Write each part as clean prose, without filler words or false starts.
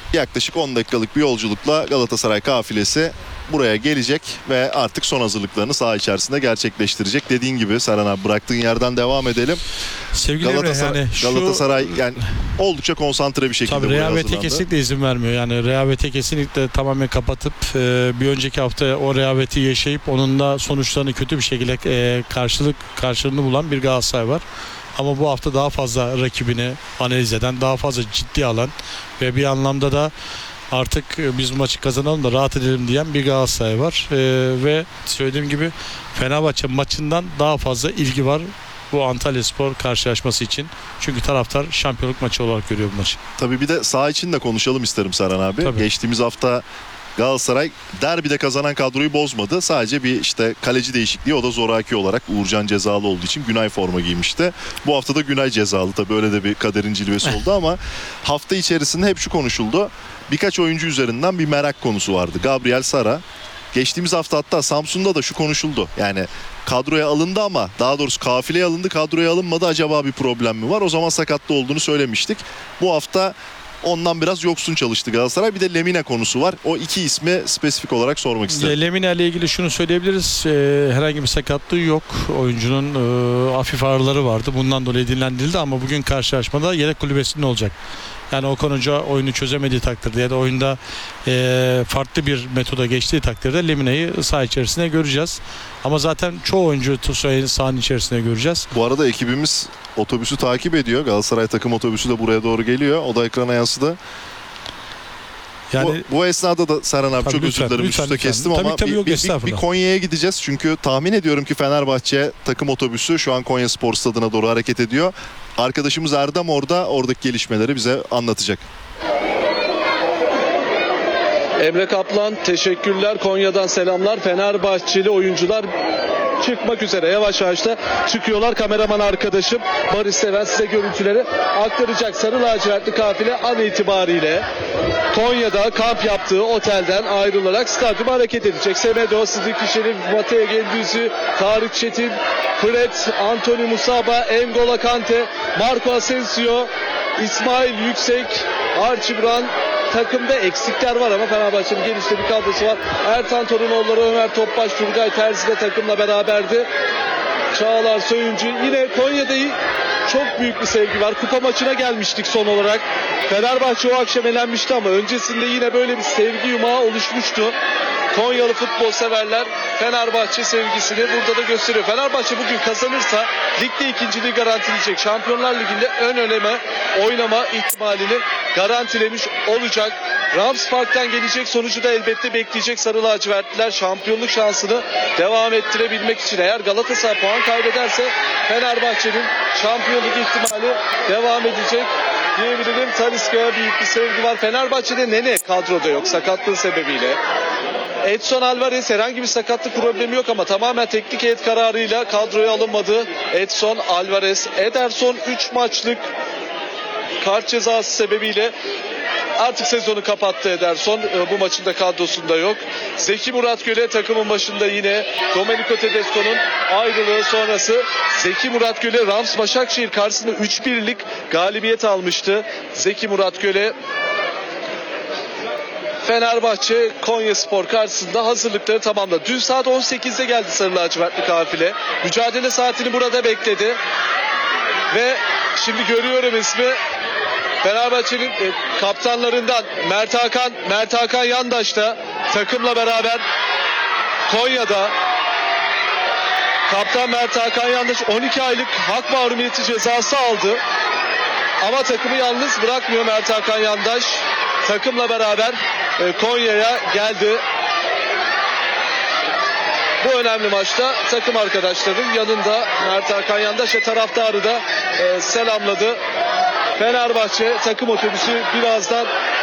yaklaşık 10 dakikalık bir yolculukla Galatasaray kafilesi buraya gelecek ve artık son hazırlıklarını saha içerisinde gerçekleştirecek. Dediğin gibi Serhan abi, bıraktığın yerden devam edelim. Sevgili Galatasaray, yani Galatasaray yani oldukça konsantre bir şekilde tabii buraya rehavete hazırlandı. kesinlikle izin vermiyor. Yani rehavete kesinlikle tamamen kapatıp bir önceki hafta o rehaveti yaşayıp onun da sonuçlarını kötü bir şekilde karşılığını bulan bir Galatasaray var. Ama bu hafta daha fazla rakibini analiz eden, daha fazla ciddi alan ve bir anlamda da artık biz bu maçı kazanalım da rahat edelim diyen bir Galatasaray var. Ve söylediğim gibi Fenerbahçe maçından daha fazla ilgi var bu Antalyaspor karşılaşması için. Çünkü taraftar şampiyonluk maçı olarak görüyor bu maçı. Tabii bir de saha için de konuşalım isterim Serhan abi. Tabii. Geçtiğimiz hafta Galatasaray derbide kazanan kadroyu bozmadı. Sadece bir işte kaleci değişikliği, o da zoraki olarak Uğurcan cezalı olduğu için Günay forma giymişti. Bu hafta da Günay cezalı, tabii öyle de bir kaderin cilvesi oldu ama hafta içerisinde hep şu konuşuldu. Birkaç oyuncu üzerinden bir merak konusu vardı. Gabriel Sara. Geçtiğimiz hafta hatta Samsun'da da şu konuşuldu. Yani kadroya alındı ama daha doğrusu kafileye alındı, kadroya alınmadı. Acaba bir problem mi var? O zaman sakatlı olduğunu söylemiştik. Bu hafta ondan biraz yoksun çalıştı Galatasaray. Bir de Lemina konusu var. O iki ismi spesifik olarak sormak istedim. Lemina ile ilgili şunu söyleyebiliriz. Herhangi bir sakatlığı yok. Oyuncunun hafif ağrıları vardı. Bundan dolayı dinlendirildi ama bugün karşılaşmada yedek kulübesinde olacak. Yani Okan Hoca oyunu çözemediği takdirde ya da oyunda farklı bir metoda geçtiği takdirde Lemina'yı saha içerisinde göreceğiz. Ama zaten çoğu oyuncu sahanın içerisinde göreceğiz. Bu arada ekibimiz otobüsü takip ediyor. Galatasaray takım otobüsü de buraya doğru geliyor. O da ekrana yansıdı. Yani bu esnada da Serhan abi, çok özür dilerim, üst üste kestim ama bir Konya'ya gideceğiz. Çünkü tahmin ediyorum ki Fenerbahçe takım otobüsü şu an Konyaspor Stadı'na doğru hareket ediyor. Arkadaşımız Erdem oradaki gelişmeleri bize anlatacak. Emre Kaplan, teşekkürler. Konya'dan selamlar. Fenerbahçeli oyuncular çıkmak üzere. Yavaş yavaş da çıkıyorlar. Kameraman arkadaşım Barış Seven size görüntüleri aktaracak. Sarı lacivertli kafile an itibariyle Konya'da kamp yaptığı otelden ayrılarak stadyuma hareket edecek. Semedo, Sıdıkı Şerif, Mateo Gendüzü, Tarık Çetin, Fred, Anthony Musaba, N'Golo Kante, Marco Asensio, İsmail Yüksek, Archie Brown. Takımda eksikler var ama Fenerbahçe'nin genişte bir kadrosu var. Ertan Torunoğulları, Ömer Topbaş, Turgay Terzi de takımla beraberdi. Çağlar Söyüncü. Yine Konya'da çok büyük bir sevgi var. Kupa maçına gelmiştik son olarak. Fenerbahçe o akşam elenmişti ama öncesinde yine böyle bir sevgi yumağı oluşmuştu. Konyalı futbol severler Fenerbahçe sevgisini burada da gösteriyor. Fenerbahçe bugün kazanırsa ligde ikinciliği garantileyecek. Şampiyonlar Ligi'nde ön eleme oynama ihtimalini garantilemiş olacak. Rams Park'tan gelecek sonucu da elbette bekleyecek sarı lacivertliler. Şampiyonluk şansını devam ettirebilmek için eğer Galatasaray puan kaybederse Fenerbahçe'nin şampiyonluk ihtimali devam edecek diyebilirim. Talisca'ya büyük bir sevgi var. Fenerbahçe'de Nene kadroda yok sakatlığı sebebiyle. Edson Alvarez herhangi bir sakatlık problemi yok ama tamamen teknik heyet kararıyla kadroya alınmadı. Edson Alvarez, Ederson 3 maçlık kart cezası sebebiyle artık sezonu kapattı Ederson. Bu maçın da kadrosunda yok. Zeki Murat Göle takımın başında yine. Domenico Tedesco'nun ayrılığı sonrası Zeki Murat Göle Rams Başakşehir karşısında 3-1'lik galibiyet almıştı. Zeki Murat Göle Fenerbahçe Konyaspor karşısında hazırlıkları tamamladı. Dün saat 18'de geldi sarı lacivertli kafile. Mücadele saatini burada bekledi. Ve şimdi görüyorum ismi Fenerbahçe'nin kaptanlarından Mert Hakan Yandaş da takımla beraber Konya'da. Kaptan Mert Hakan Yandaş 12 aylık hak mahrumiyeti cezası aldı. Ama takımı yalnız bırakmıyor Mert Hakan Yandaş. Takımla beraber Konya'ya geldi. Bu önemli maçta takım arkadaşlarının yanında Mert Hakan Yandaş ve taraftarı da selamladı. Fenerbahçe takım otobüsü birazdan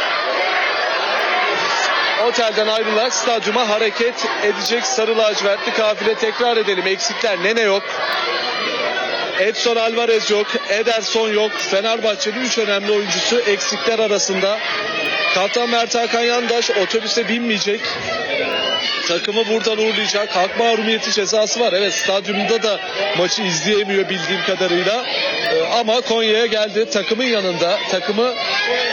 otelden ayrılarak stadyuma hareket edecek. Sarı lacivertli kafile, tekrar edelim, eksikler Nene yok. Edson Alvarez yok, Ederson yok. Fenerbahçe'nin 3 önemli oyuncusu eksikler arasında. Kaptan Mert Hakan Yandaş otobüse binmeyecek. Takımı buradan uğurlayacak. Hak mahrumiyeti cezası var. Evet, stadyumda da maçı izleyemiyor bildiğim kadarıyla. Ama Konya'ya geldi. Takımın yanında. Takımı